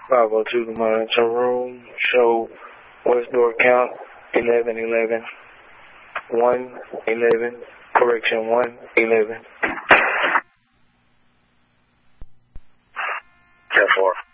502 to monitor room. Show west door count 1111. 111. Correction 111. 10-4.